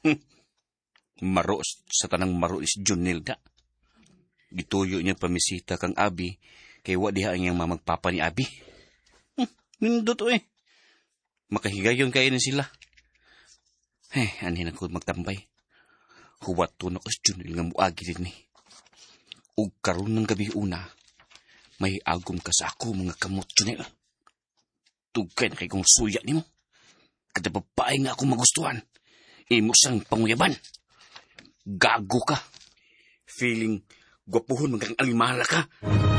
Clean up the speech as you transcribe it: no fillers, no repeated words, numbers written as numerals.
Maro sa tanang maro is Junilda. Gituyo niya pamisita kang Abi, kay wa diha ang iyang mamagpapa ni Abi. Nindot makahigayon kayo na sila. Anin ako magtambay. Huwat to na kas Junil nga muagi din Ug karon ng gabi una, may agom ka sa ako mga kamot Junil. Tugkay na kay kong suya ni mo. Kada babae nga akong magustuhan, imo sang panguyaban. Gago ka. Feeling gwapuhon magkang alimala ka.